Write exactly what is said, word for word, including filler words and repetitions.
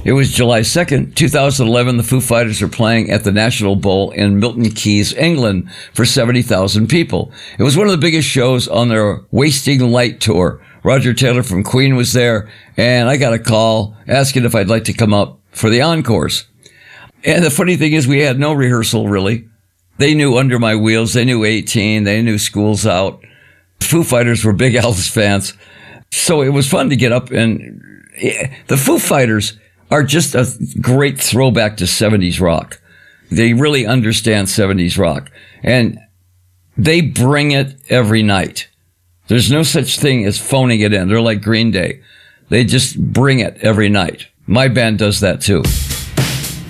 It was July second, two thousand eleven. The Foo Fighters were playing at the National Bowl in Milton Keynes, England, for seventy thousand people. It was one of the biggest shows on their Wasting Light tour. Roger Taylor from Queen was there, and I got a call asking if I'd like to come up for the encores. And the funny thing is, we had no rehearsal, really. They knew Under My Wheels. They knew eighteen. They knew School's Out. Foo Fighters were big Elvis fans. So it was fun to get up, and the Foo Fighters are just a great throwback to seventies rock. They really understand seventies rock, and they bring it every night. There's no such thing as phoning it in. They're like Green Day. They just bring it every night. My band does that too.